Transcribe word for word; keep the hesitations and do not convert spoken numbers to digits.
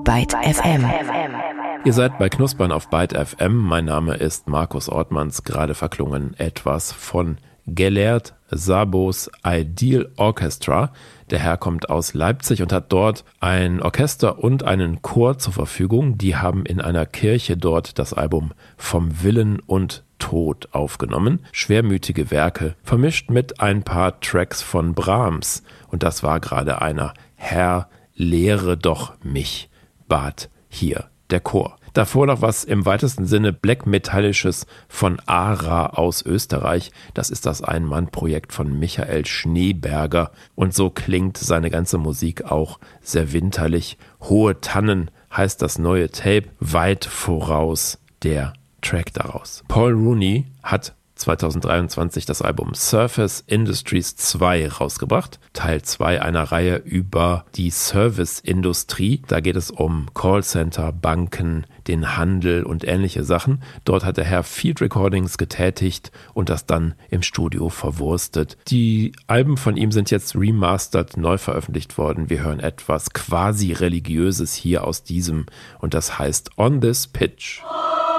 Byte F M. Ihr seid bei Knuspern auf Byte F M. Mein Name ist Markus Ortmanns. Gerade verklungen etwas von Gellert Szabos Ideal Orchestra. Der Herr kommt aus Leipzig und hat dort ein Orchester und einen Chor zur Verfügung. Die haben in einer Kirche dort das Album Vom Willen und Tod aufgenommen. Schwermütige Werke, vermischt mit ein paar Tracks von Brahms. Und das war gerade einer. Herr, lehre doch mich, bat hier der Chor. Davor noch was im weitesten Sinne Black-Metallisches von Ara aus Österreich. Das ist das Ein-Mann-Projekt von Michael Schneeberger. Und so klingt seine ganze Musik auch sehr winterlich. Hohe Tannen heißt das neue Tape, weit voraus der Track daraus. Paul Rooney hat zwanzig dreiundzwanzig das Album Surface Industries zwei rausgebracht. Teil zwei einer Reihe über die Serviceindustrie. Da geht es um Callcenter, Banken, den Handel und ähnliche Sachen. Dort hat der Herr Field Recordings getätigt und das dann im Studio verwurstet. Die Alben von ihm sind jetzt remastered, neu veröffentlicht worden. Wir hören etwas quasi Religiöses hier aus diesem und das heißt On This Pitch.